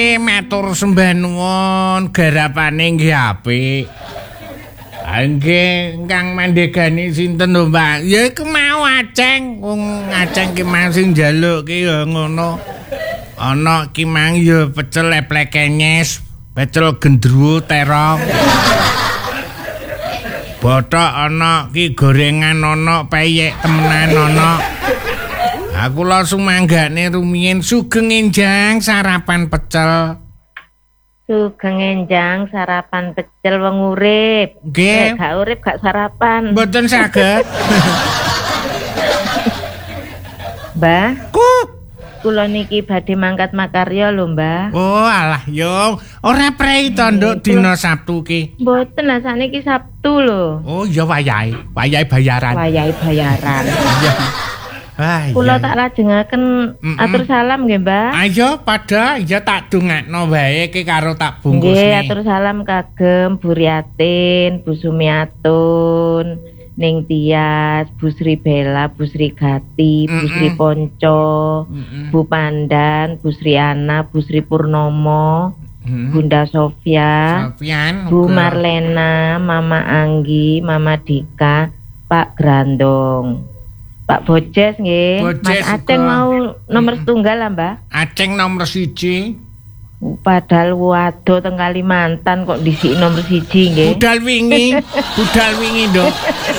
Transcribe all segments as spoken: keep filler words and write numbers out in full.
Matur sembah nuwun garapane nggih apik. Nggih Kang mandhegani sinten lho Mbak? Ya iku mau Aceng, wong Aceng ki mang sing njaluk ki ya ngono. Ana ki mang ya pecel eplek kenyes, pecel gendruwo terong. Bothok ana ki gorengan ana, peyek temenan ana. Aku langsung manggane rumiyin sugeng enjang sarapan pecel. Sugeng enjang sarapan pecel wong urip. Nggih. Gak urip gak sarapan. Mboten saged. Mbah, Ku. kula niki badhe mangkat makarya lho, Mbah. Oh, alah yo. Ora prei to nduk dina Sabtu ki. Mboten lah sakniki Sabtu lho. Oh, ya wayahe, wayahe bayaran. Wayahe bayaran. Iya. Ah, Kula iya. tak lajengaken Mm-mm. atur salam nggih, Mbah. Ayo pada ya tak dongakno wae ki karo tak bungkus Nggih, atur salam kagem Bu Riatin, Bu Sumiatun, Ning Tias, Bu Sri Bella, Bu Sri Gati, Bu Sri Mm-mm. Ponco, Mm-mm. Bu Pandan, Bu Sri Ana, Bu Sri Purnomo, Hmm. Bunda Sofia, Sofian, Bu uga. Marlena, Mama Anggi, Mama Dika, Pak Grandong, Pak Bojes nggih. Bojes Mas Aceng uga. mau nomor Mm-mm. setunggal lah, Mbah. Aceng nomor siji. Padahal wado teng Kalimantan kok disik nomor siji nggih. Budal wingi, budal wingi nduk.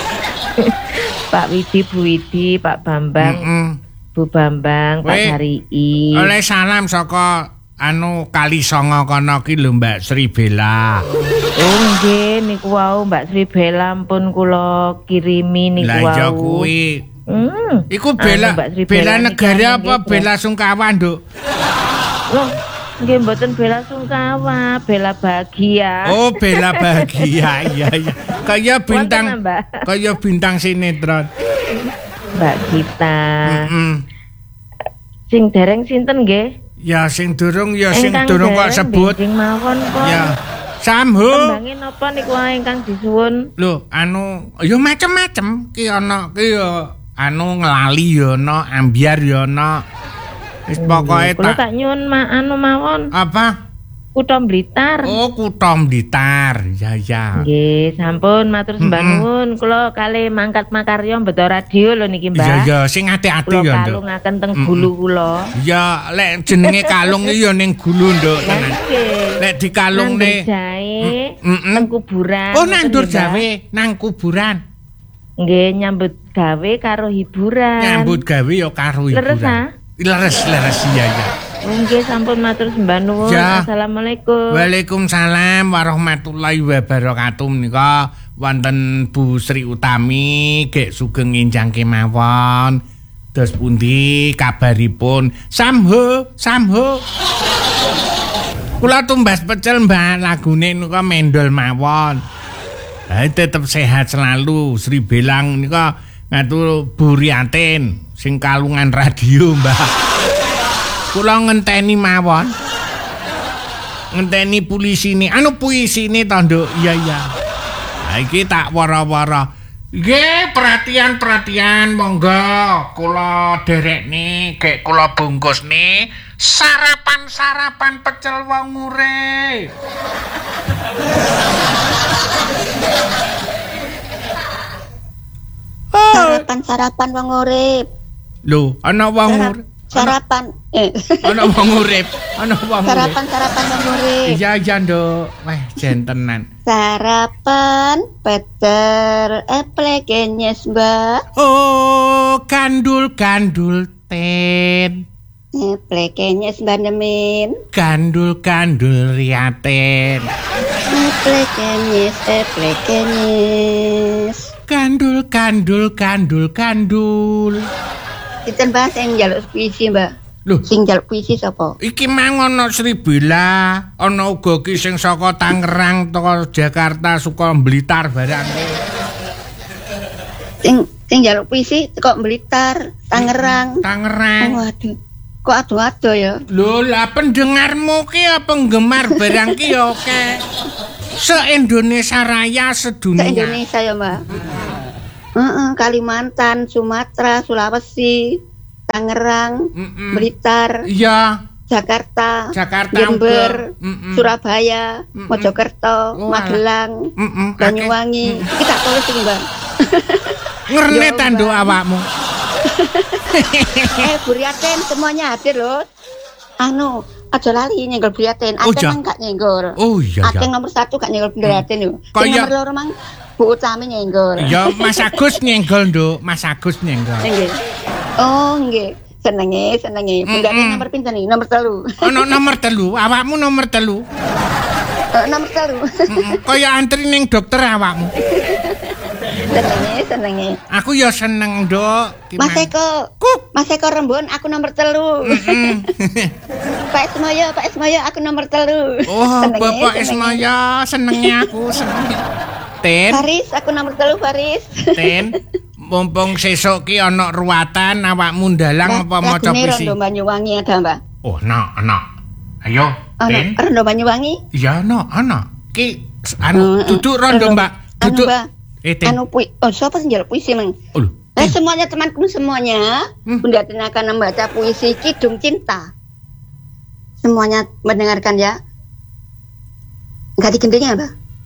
Pak Widi, Bu Widi, Pak Bambang, Mm-mm. Bu Bambang, Pak Weh, Harii. Oleh salam saka anu Kali Songo kono ki lho Mbak Sri Bella. Oh nggih niku wau Mbak Sri Bella pun kula kirimi niku Lah wau. iya kuwi. Hmm. Iku Anu, bela Mbak Sri bela Bella negara niki apa nggih, bela sungkawa nduk? Loh, nggih mboten bela sungkawa, bela bahagia. Oh, bela bahagia. Iya iya. Kaya bintang Wonten, Mbak. kaya bintang sinetron. Mbak Gita. Heeh. Sing dereng sinten nggih? Ya sing durung ya sing Ingkang durung kok dereng sebut. benjing mawon kok. Ya. Samhu. Tembangin napa niku wae ingkang disuwun? Lho, anu ya macem-macem ki ana ki ya anu nglali ya ana, ambyar ya ana. Wis pokoke Kula tak tak nyuwun ma anu mawon, apa? Kutha Blitar. Oh, Kutha Blitar. Ya ya. Nggih, sampun matur sembah Mm-mm. nuwun. Kula kalih mangkat makarya mbeta radio lho niki, Mbah. Iya ya, sing ati-ati Kula ya, Nduk. kalungaken teng gulu kula. Ya, lek jenenge kalung iki ya ning gulu, Nduk, Lah tenan. nggih. Lek dikalungne Nandur jahe Mm-mm. teng kuburan. Oh, ngoten nandur nggih, Mbah. jawe nang kuburan. Nggih, nyambut gawe karo hiburan. Nyambut gawe ya karo Leres, hiburan. ah? Leres, leres iya ya. Nggih, sampun matur sembah nuwun. Ya. Assalamualaikum. Waalaikumsalam warahmatullahi wabarakatuh menika wonten Bu Sri Utami gek sugeng enjang kemawon. Dos pundi kabaripun? Samho, samho. Kula tumbas pecel Mbak lagune nika mendol mawon. Ha tetep sehat selalu Sri Belang nika ngatur Bu Riatin sing kalungan radio Mbak. Kula ngenteni mawon. Ngenteni polisi ini, anu puisi ini to Nduk. Iya iya. Nah, iki tak wara-wara. Nggih, perhatian-perhatian monggo kula derekne, gek kula bungkusne sarapan-sarapan pecel wong urip. Sarapan-sarapan wong urip. Lho, ana wong urip. Sarapan eh Ana wong urip, ana wong urip. sarapan-sarapan wong urip. Iya iya Nduk. Wah, jentenan. Sarapan Peter eplek kenyes, Mbak. Oh, gandul-gandul ten. Eplek kenyes Mbak Nemin. Gandul-gandul riaten. Eplek kenyes, eplek kenyes. Gandul, gandul, gandul, gandul. Kita bahas yang jaluk puisi, Mbak. Loh, Sing jaluk puisi sapa? iki mang ana Sri Bella, ana uga ki sing saka Tangerang, teko Jakarta, suka Blitar barange. Sing sing jaluk puisi teko Blitar, Tangerang. Tangerang. Oh, aduh. Kok ado-ado ya? Lho, lah pendengarmu ki ya penggemar barang ki ya oke. Se-Indonesia Raya sedunia. Se-Indonesia ya, Mbak. Heeh, Kalimantan, Sumatera, Sulawesi, Tangerang, Mm-mm. Blitar, Iya. Jakarta, Jakarta, Jember, mm-mm. Surabaya, Mm-mm. Mojokerto, Oh, Magelang, Mm-mm, Banyuwangi. akeh. Iki tak tulis iki, Mbak. Ngernet Ya, tando Mbak. awakmu. Eh, Buriaten semuanya hadir loh. Anu, aja lali nyenggol Buriaten. Oh, Ateng ja. mang gak nyenggol. Oh iya Ateng ya. nomor satu gak nyenggol Buriaten lho. Sing Kaya- nomor loro mang Bu Utami nyenggol. Ya Mas Agus nyenggol, Nduk. Mas Agus nyenggol. Nggih. Oh, nggih. Senenge, senenge. Buriaten Mm-mm. nomor pinten nih? Nomor telu. Ono nomor telu, awakmu nomor telu. Eh, nomor telu. Mm-mm. Kaya antri ning dokter awakmu. Senenge, senenge. Aku ya seneng, Nduk. Mas Eko, Kuk. Mas Eko Rembon, aku nomor telu. Mm. Pak Ismoyo, Pak Ismoyo, aku nomor telu. Oh, Senenge, Bapak senenge. Ismaya, senengnya aku seneng. Ten, Faris, aku nomor telu Faris. Ten, mumpung sesuk ki ana ruwatan awakmu ndalang apa maca Lagune puisi? Rondo Banyuwangi ada, Mbak. Oh, no, no. Ayo, Ten. Ana Rondo Banyuwangi. Ya, no, ana. Ki anu Hmm, duduk rondo, anu, Mbak. anu, Duduk. Mbak. Eh, Ten. Anu pui, oh siapa sih njaluk puisi, Mang? Oh, lho, Eh, Ten. semuanya temanku semuanya, Hmm. Bunda Tina akan membaca puisi Kidung Cinta. Semuanya mendengarkan ya. Enggak digending ya, Mbak?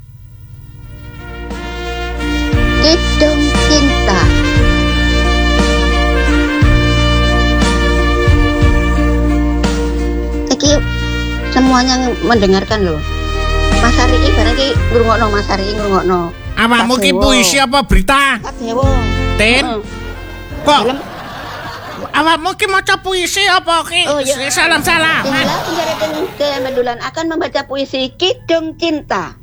Kidung Cinta. Iki semuanya mendengarkan loh. Mas Ari iki barang iki ngrungokno, Mas Ari ngrungokno. Awakmu ki Pak Dewo. puisi apa berita? Pak Dewo. Ten. Heeh. Kok Film awakmu ki maca puisi apa ki? Oh, iya. Salam-salam. Inilah penjarakan kemendulan akan membaca puisi Kidung Cinta.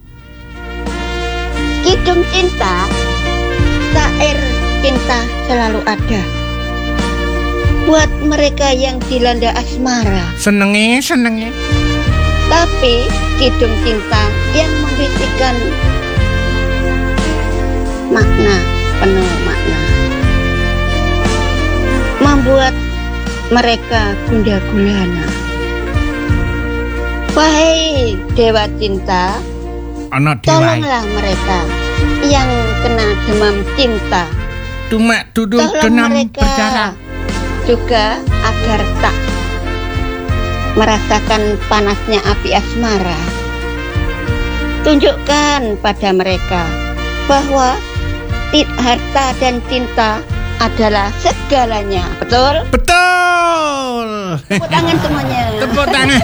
Kidung Cinta, syair cinta selalu ada buat mereka yang dilanda asmara. Senenge, senenge. Tapi kidung cinta yang membisikkan makna, penuh makna, membuat mereka gundah gulana. Wahai dewa cinta, Ana dewa. tolonglah mereka yang kena demam cinta. Cuma duduk Tolong genam mereka berjarak. juga agar tak merasakan panasnya api asmara. Tunjukkan pada mereka bahwa ti- harta dan cinta adalah segalanya. Betul? Betul. Tepuk tangan semuanya. Tepuk tangan.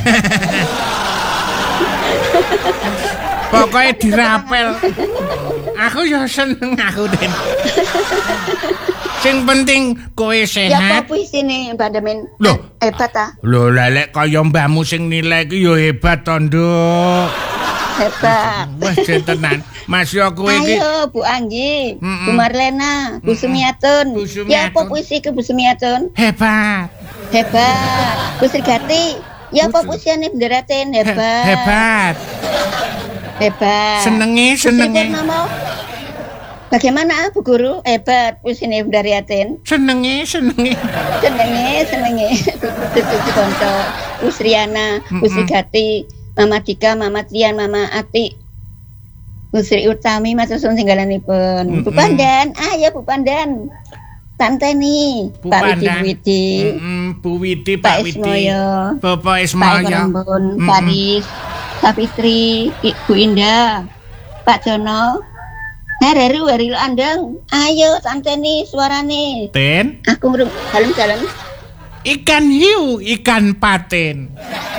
Pokoknya dirapel. Aku ya seneng aku, Den. Sing penting kowe Ya sehat. apa puisi nih, Mbak Demin? Loh. Eh, hebat ah. Lho lelek kaya mbahmu sing nilai ki ya hebat to, Nduk. Hebat. Wah, tenan. Mas yo kowe iki Ayo Bu Anggi, Mm-mm. Bu Marlena, Bu Mm-mm. Sumiatun. Bu Sumiatun. Ya apa puisi ke Bu Sumiatun? hebat. Hebat. Bu Sri Gati. Ya apa Bu- puisiane Benderaten? He- Hebat. Hebat. Hebat. Senenge, Bu Sri senenge. Purnomo. Bagaimana Bu Guru? Hebat puisiane Benderaten. Senenge, senenge. Senenge, senenge. Tutu konco. Bu Sriana, Bu Sri Mm-mm. Gati, Mama Dika, Mama Trian, Mama Ati. Bu Sri Utami matur suwun singgalanipun. Bu Mm-mm. Pandan, ayo Bu Pandan. Tante nih, Bu Pak Widi Pandan. Widi, Mm-mm, Bu Widi, Pak Pak Widi. Ismoyo, Bapak Pak Ismoyo. Kerembun, Mm-mm. Faris, Sapitri, Bu Indah, Pak Jono. Hareru hari andeng. Ayo tante nih suarane. Ten, Aku ngrung dalem-dalem. ikan hiu, ikan paten.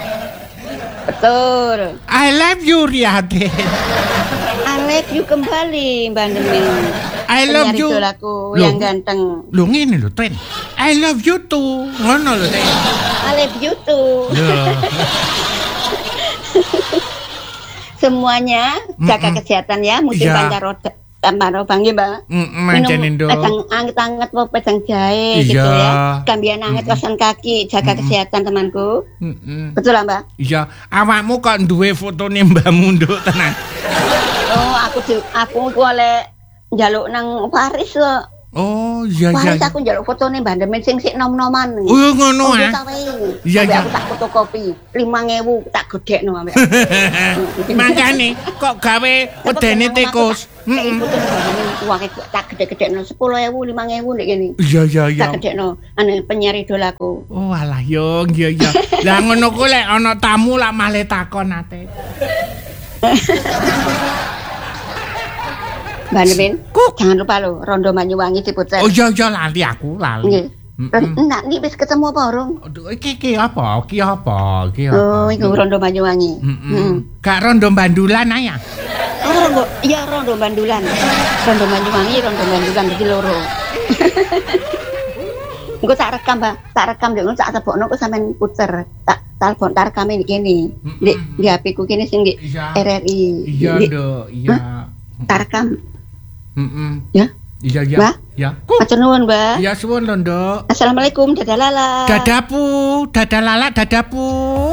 Betul. I love you, Riaden. I love you kembali, Mbak Demin. I love Penyanyi you. idolaku Loh. yang ganteng. Lho ngene lho, Ten. I love you too. Ngono lho, Ten. I love you too. Lho. Semuanya jaga Mm-mm. kesehatan ya, musim Iya. pancaroba. Pancaroba nggih, Mbak. Mm, manjanin do. pedang anget-anget apa pedang jahe Iya. gitu ya. Gambian anget Mm-mm. kosan kaki, jaga kesehatan temanku. Mm-mm. Betul lah, Mbak? Iya, awakmu kok duwe fotone mbahmu nduk tenan. Oh, aku di, aku ku oleh njaluk nang Paris kok. Oh, iya Wah, iya. wis aku njaluk fotone Mbah Demen sing sik nom-noman. Oh, ngono ah. Iya, Iya, iya. Aku tak fotokopi lima ewu tak gedhekno ambek. Mangkane kok gawe wedene tikus. Heeh. Uang tak gede-gedekno sepuluh ewu, lima ewu nek kene. Iya iya iya. Tak gedhekno anu penyiar idolaku. Oh alah yo iya iya. Lah ngono ku lek ana tamu lak male takon ate. Mbak Demen, jangan lupa lo Rondo Banyuwangi diputer. Oh iya iya lali aku lali. Nggih. Enggak, iki wis ketemu apa urung? Aduh iki iki apa? Iki apa? Iki apa? Oh, iku Rondo Banyuwangi. Heeh. Gak rondo bandulan ae ya. Oh, Rondo, iya Rondo Bandulan. Rondo Banyuwangi, Rondo Bandulan iki loro. Engko tak rekam, Mbak. Tak rekam dek ngono tak tebokno kok sampean puter. Tak telepon tak rekame iki kene. Ndek di H P ku kene sing di R R I. Iya, Nduk. Iya. Tak rekam. Heeh. Ya. Iya iya. Mbak? Ya. Matur nuwun, Mbak. Iya suwun lho, Nduk. Assalamualaikum, dadah lala. Dadapu, dadah lala, dadapu.